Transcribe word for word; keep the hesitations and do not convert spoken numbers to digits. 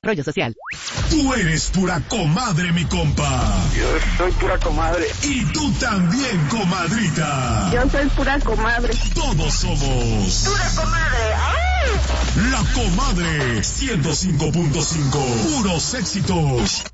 Rollo Social. Tú eres pura comadre, mi compa. Yo soy pura comadre. Y tú también, comadrita. Yo soy pura comadre. Todos somos pura comadre. ¡Ay! La Comadre ciento cinco punto cinco. Puros éxitos.